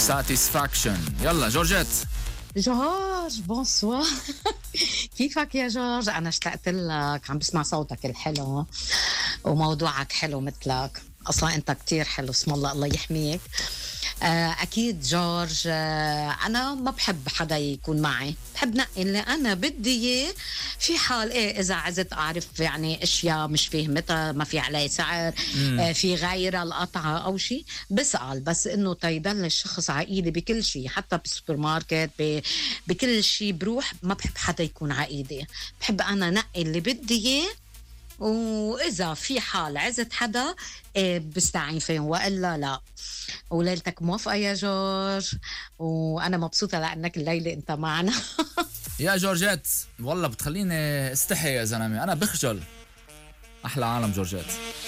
ساتيسفاكشن. يلا جورجيت. جورج بونسوار. كيفك يا جورج؟ أنا اشتقت لك، عم بسمع صوتك الحلو وموضوعك حلو مثلك، أصلا أنت كتير حلو، اسم الله الله يحميك. أكيد جورج، أنا ما بحب حدا يكون معي، بحب نقي اللي أنا بدي إياه. في حال إيه إذا عزت أعرف يعني أشياء مش فهمتها، ما في عليه سعر، في غيرها القطعة أو شيء، بسأل. بس إنه تيضل الشخص عقيدي بكل شيء، حتى بالسوبر ماركت بكل شيء بروح، ما بحب حدا يكون عقيدي. بحب أنا نقي اللي بدي إياه، وإذا في حال عزت حدا بستعين فيه، وإلا لا. وليلتك موافقة يا جورج، وأنا مبسوطة لأنك الليلة أنت معنا. يا جورجيت والله بتخليني استحي يا زلمة، أنا بخجل. أحلى عالم جورجيت.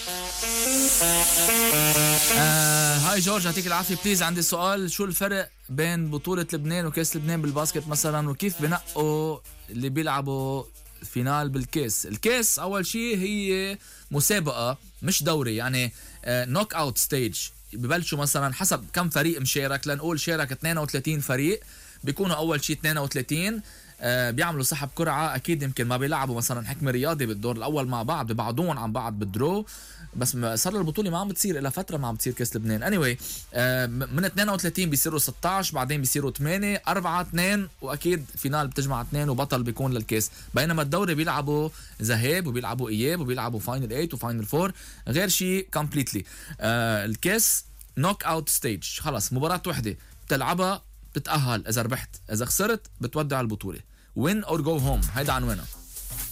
هاي جورج، يعطيك العافية. بليز عندي سؤال، شو الفرق بين بطولة لبنان وكاس لبنان بالباسكت مثلا، وكيف بنقوا اللي بيلعبوا فينال بالكاس؟ الكاس أول شيء هي مسابقة مش دوري، يعني نوك اوت ستيج. ببلشوا مثلا حسب كم فريق مشارك، لنقول شارك 32 فريق، بيكونوا أول شيء 32 بيعملوا سحب قرعة. أكيد يمكن ما بيلعبوا مثلا حكم رياضي بالدور الأول مع بعض، ببعضون عن بعض بالدرو. بس صار البطولة ما عم بتصير إلا فترة، ما عم بتصير كاس لبنان. anyway من 32 بيصيروا 16، بعدين بيصيروا 8 4 2، وأكيد فينال بتجمع 2 وبطل بيكون للكاس. بينما الدوري بيلعبوا ذهاب وبيلعبوا إياب وبيلعبوا فاينل 8 وفاينل 4، غير شيء completely. الكاس نوك اوت ستيج، خلص مباراة وحدة بتلعبها بتتأهل، إذا ربحت إذا خسرت بتودع البطولة. win or go home، هيدا عنوانها.